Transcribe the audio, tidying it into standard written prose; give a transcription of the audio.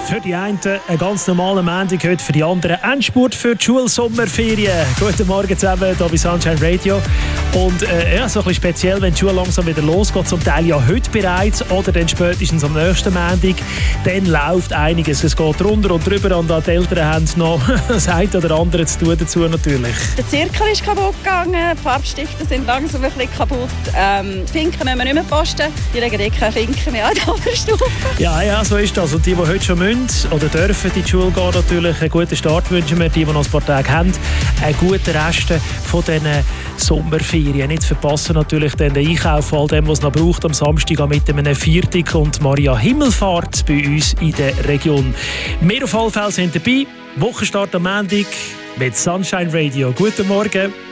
Für die einen ein ganz normaler Montag, heute für die anderen Endspurt für die Schulsommerferien. Guten Morgen zusammen, hier bei Sunshine Radio. Und so ein bisschen speziell, wenn die Schule langsam wieder losgeht, zum Teil ja heute bereits oder dann spätestens am nächsten Montag, dann läuft einiges. Es geht runter und drüber und die Eltern haben noch das eine oder andere zu tun dazu natürlich. Der Zirkel ist kaputt gegangen, die Farbstifte sind langsam ein bisschen kaputt. Finken müssen wir nicht mehr posten, die legen keine Finken mehr an der Oberstufe. Ja, so ist das. Und die heute schon müssen oder dürfen in die Schule gehen, natürlich einen guten Start wünschen wir. Die noch ein paar Tage haben, einen guten Rest von diesen Sommerferien. Nicht zu verpassen natürlich den Einkauf, all dem, was es noch braucht, am Samstag mit einem Viertag und Maria Himmelfahrt bei uns in der Region. Wir auf alle Fälle sind dabei. Wochenstart am Montag mit Sunshine Radio. Guten Morgen.